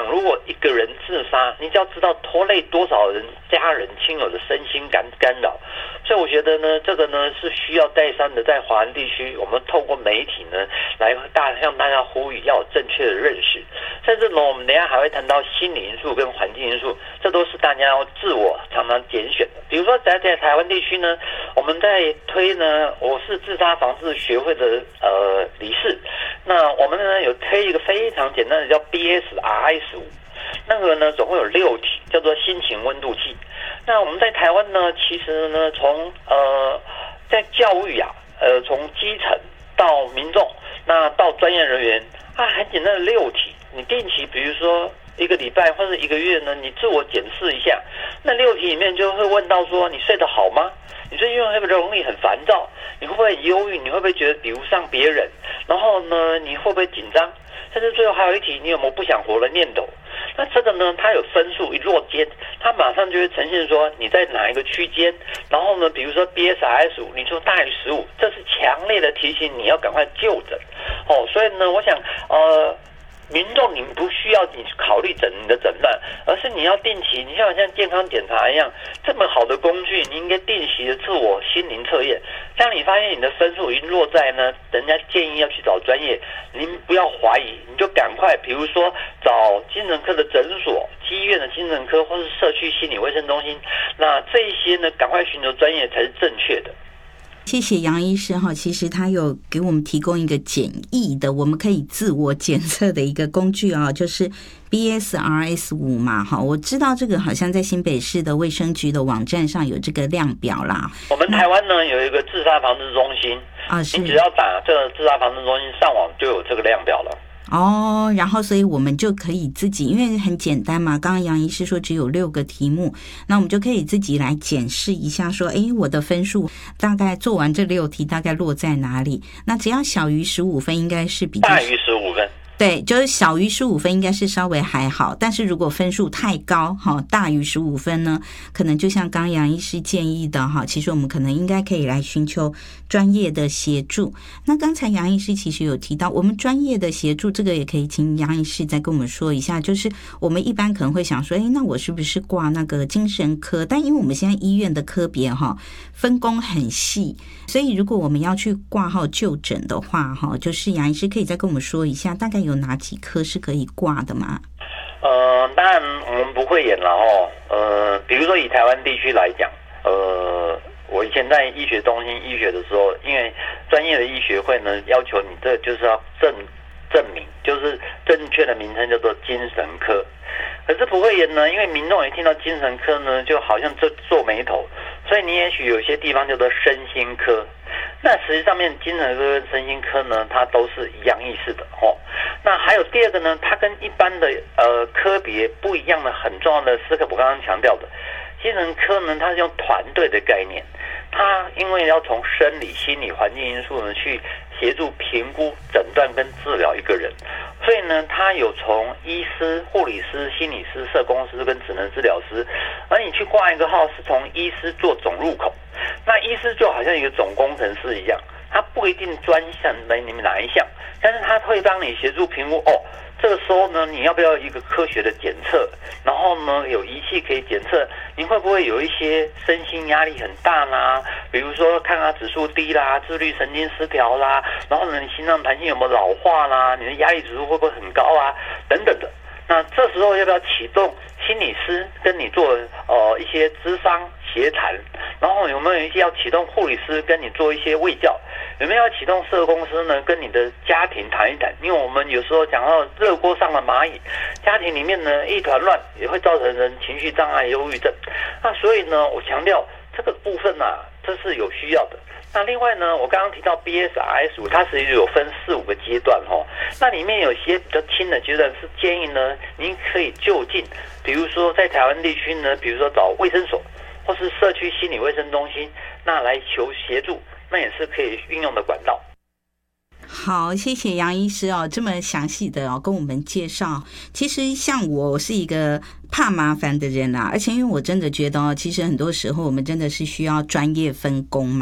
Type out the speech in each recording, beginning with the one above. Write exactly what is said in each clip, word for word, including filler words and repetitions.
想，如果一个人自杀，你只要知道拖累多少人家人亲友的身心干干扰，所以我觉得呢，这个呢是需要再三的在华人地区，我们透过媒体呢来大向大家呼吁要有正确的认识。甚至呢，我们等一下还会谈到心理因素跟环境因素，这都是大家要自我常常拣选的。比如说在在台湾地区呢，我们在推呢，我是自杀防治学会的呃理事，那我们呢有推一个非常简单的叫 B S R S 五，那个呢总共有六题，叫做心情温度计。那我们在台湾呢，其实呢从呃在教育啊，呃从基层到民众，那到专业人员，啊很简单的六题，你定期比如说一个礼拜或者一个月呢，你自我检视一下，那六题里面就会问到说，你睡得好吗？你最近会不会容易很烦躁？你会不会很忧郁？你会不会觉得比不上别人？然后呢，你会不会紧张？甚至最后还有一题，你有没有不想活的念头？那这个呢，它有分数一落间，它马上就会呈现说你在哪一个区间。然后呢，比如说 B S R S 五，你说大于十五，这是强烈的提醒你要赶快就诊。哦，所以呢，我想呃。民众，你不需要你考虑诊你的诊断，而是你要定期，你像像健康检查一样，这么好的工具，你应该定期的自我心灵测验。当你发现你的分数已经落在呢，人家建议要去找专业，您不要怀疑，你就赶快，比如说找精神科的诊所、医院的精神科，或是社区心理卫生中心。那这一些呢，赶快寻求专业才是正确的。 谢谢杨医师哈，其实他有给我们提供一个简易的，我们可以自我检测的一个工具啊，就是 B S R S 五 嘛哈。我知道这个好像在新北市的卫生局的网站上有这个量表啦。 我们台湾呢有一个自杀防治中心啊，你只要打这个自杀防治中心上网就有这个量表了。 哦，然后所以我们就可以自己，因为很简单嘛，刚刚杨医师说只有六个题目，那我们就可以自己来检视一下说，诶，我的分数大概做完这六题大概落在哪里。那只要小于十五分应该是比较， 大于十五分， 对，就是小于十五分应该是稍微还好，但是如果分数太高哈，大于十五分呢，可能就像刚杨医师建议的哈，其实我们可能应该可以来寻求专业的协助。那刚才杨医师其实有提到，我们专业的协助这个也可以请杨医师再跟我们说一下，就是我们一般可能会想说，诶，那我是不是挂那个精神科？但因为我们现在医院的科别哈分工很细，所以如果我们要去挂号就诊的话哈，就是杨医师可以再跟我们说一下，大概有哪几科是可以挂的吗？ 呃，当然我们不会演了哦。呃，比如说以台湾地区来讲，呃，我以前在医学中心医学的时候，因为专业的医学会呢要求你这就是要证证明，就是正确的名称叫做精神科。可是不会演呢，因为民众一听到精神科呢，就好像这皱眉头，所以你也许有些地方叫做身心科。那实际上面精神科跟身心科呢，它都是一样意思的哦。那还有第二个呢，它跟一般的呃科别不一样的很重要的是，我刚刚强调的，精神科呢，它是用团队的概念，它因为要从生理、心理、环境因素呢去协助评估、诊断跟治疗一个人，所以呢，它有从医师、护理师、心理师、社工师跟职能治疗师，而你去挂一个号是从医师做总入口。那医师就好像一个总工程师一样，他不一定专项在你们哪一项，但是他会帮你协助评估哦。这个时候呢，你要不要一个科学的检测？然后呢，有仪器可以检测你会不会有一些身心压力很大啦，比如说抗压指数低啦，自律神经失调啦，然后呢，你心脏弹性有没有老化啦，你的压力指数会不会很高啊，等等的。那这时候要不要启动心理师跟你做呃一些咨商协谈？然后有没有一些要启动护理师跟你做一些卫教？有没有要启动社工师呢跟你的家庭谈一谈？因为我们有时候讲到热锅上的蚂蚁，家庭里面呢一团乱，也会造成人情绪障碍、忧郁症。那所以呢，我强调这个部分啊，这是有需要的。那另外呢，我刚刚提到 B S R S 五， 它实际有分四五个阶段哦。那里面有些比较轻的阶段是建议呢，您可以就近，比如说在台湾地区呢，比如说找卫生所或是社区心理卫生中心，那来求协助，那也是可以运用的管道。 好，谢谢杨医师哦，这么详细的哦跟我们介绍。其实像我是一个怕麻烦的人啊，而且因为我真的觉得哦，其实很多时候我们真的是需要专业分工嘛。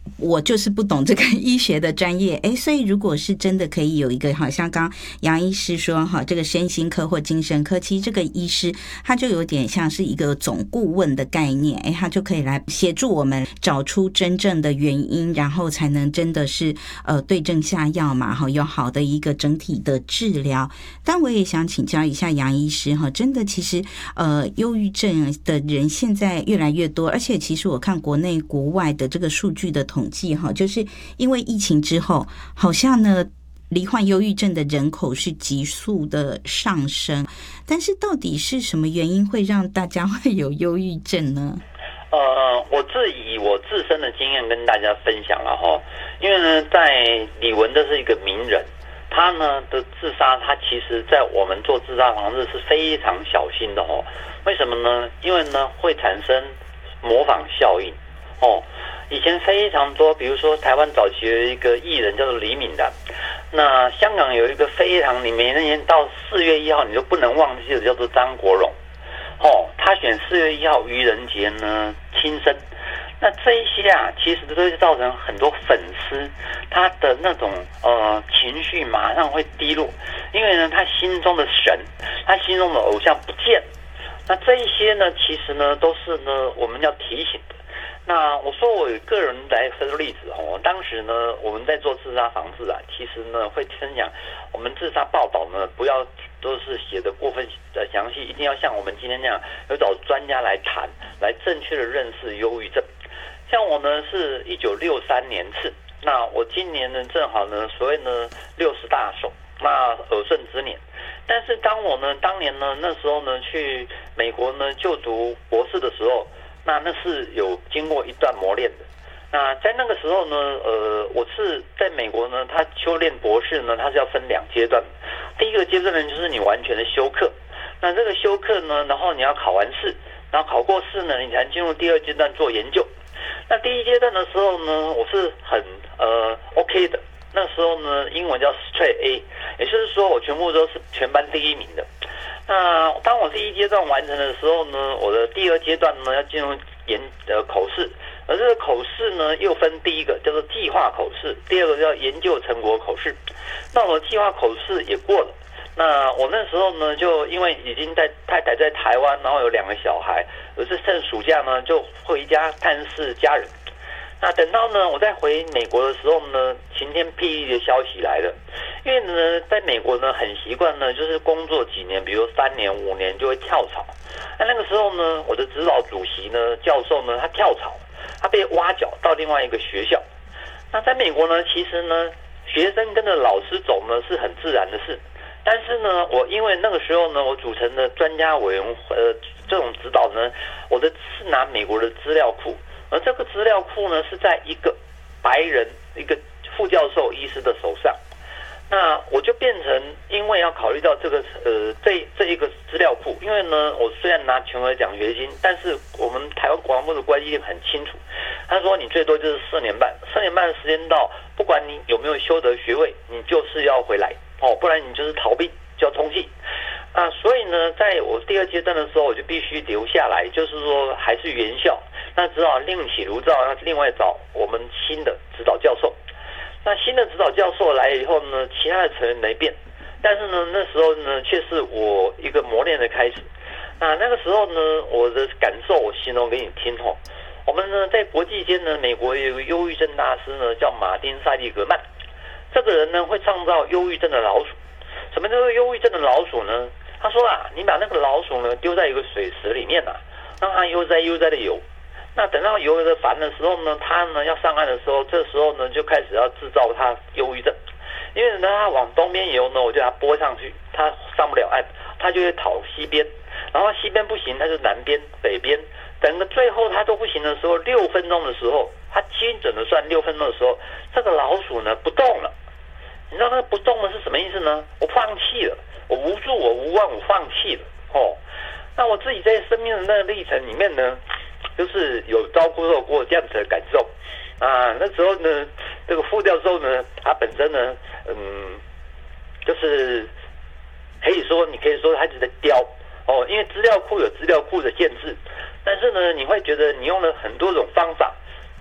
我就是不懂这个医学的专业，哎，所以如果是真的可以有一个，好像刚杨医师说哈，这个身心科或精神科，其实这个医师他就有点像是一个总顾问的概念，哎，他就可以来协助我们找出真正的原因，然后才能真的是呃对症下药嘛，哈，有好的一个整体的治疗。但我也想请教一下杨医师哈，真的其实呃忧郁症的人现在越来越多，而且其实我看国内国外的这个数据的统计哈，就是因为疫情之后，好像呢罹患忧郁症的人口是急速的上升，但是到底是什么原因会让大家会有忧郁症呢？ 呃，我自以我自身的经验跟大家分享了哈，因为呢，在李玟这是一个名人，他呢的自杀，他其实在我们做自杀防治是非常小心的哦。为什么呢？因为呢会产生模仿效应哦。以前非常多，比如说台湾早期有一个艺人叫做李敏的，那香港有一个非常，你每年到四月一号你就不能忘记的叫做张国荣，哦，他选四月一号愚人节呢轻生，那这一些啊，其实都会造成很多粉丝他的那种呃情绪马上会低落，因为呢他心中的神，他心中的偶像不见，那这一些呢，其实呢都是呢我们要提醒的。那我说我有个人来分例子哦，当时呢我们在做自杀防治啊，其实呢会分享我们自杀报道呢不要都是写的过分的详细，一定要像我们今天这样有找专家来谈，来正确的认识忧郁症。像我呢是一九六三年次，那我今年呢正好呢所谓呢六十大寿，那耳顺之年。但是当我呢当年呢那时候呢去美国呢就读博士的时候，那那是有经过一段磨练的。那在那个时候呢，呃，我是在美国呢，他修炼博士呢，他是要分两阶段。第一个阶段呢，就是你完全的修课。那这个修课呢，然后你要考完试，然后考过试呢，你才进入第二阶段做研究。那第一阶段的时候呢，我是很呃 OK 的。那时候呢，英文叫 Straight A， 也就是说我全部都是全班第一名的。那当我第一阶段完成的时候呢，我的第二阶段呢要进入研呃口试，而这个口试呢又分第一个叫做计划口试，第二个叫研究成果口试。那我计划口试也过了，那我那时候呢就因为已经在太太在台湾，然后有两个小孩，我是趁暑假呢就回家探视家人。那等到呢我在回美国的时候呢，晴天霹雳的消息来了。因为呢在美国呢很习惯呢就是工作几年，比如三年五年就会跳槽。那那个时候呢我的指导主席呢教授呢他跳槽，他被挖角到另外一个学校。那在美国呢其实呢学生跟着老师走呢是很自然的事，但是呢我因为那个时候呢我组成的专家委员会呃这种指导呢，我的是拿美国的资料库，而这个资料库呢是在一个白人一个副教授医师的手上。那我就变成因为要考虑到这个呃这这一个资料库，因为呢我虽然拿全额奖学金，但是我们台湾国防部的关系很清楚，他说你最多就是四年半，四年半的时间到，不管你有没有修得学位，你就是要回来哦，不然你就是逃兵，就要通缉。啊，所以呢，在我第二阶段的时候，我就必须留下来，就是说还是原校，那只好另起炉灶，要另外找我们新的指导教授。那新的指导教授来以后呢，其他的成员没变，但是呢，那时候呢，却是我一个磨练的开始。那那个时候呢，我的感受我形容给你听哦。我们呢，在国际间呢，美国有个忧郁症大师呢，叫马丁·塞利格曼。这个人呢，会创造忧郁症的老鼠。什么叫做忧郁症的老鼠呢？他说啊，你把那个老鼠呢丢在一个水池里面啊，让它悠哉悠哉的游。那等到游的烦的时候呢，他呢要上岸的时候，这时候呢就开始要制造他忧郁症，因为呢他往东边游呢，我就把他拨上去，他上不了岸，他就会跑西边，然后西边不行，他就南边、北边，等个最后他都不行的时候，六分钟的时候，他精准的算六分钟的时候，这个老鼠呢不动了。你知道那个不动了是什么意思呢？我放弃了，我无助，我无望，我放弃了哦。那我自己在生命的那个历程里面呢，就是有遭受过这样子的感受啊。那时候呢，这个副教授呢，他本身呢，嗯，就是可以说，你可以说他是在雕哦，因为资料库有资料库的限制，但是呢，你会觉得你用了很多种方法，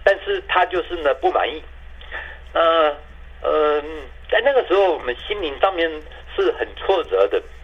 但是他就是呢不满意。那呃，在那个时候我们心灵上面是很挫折的。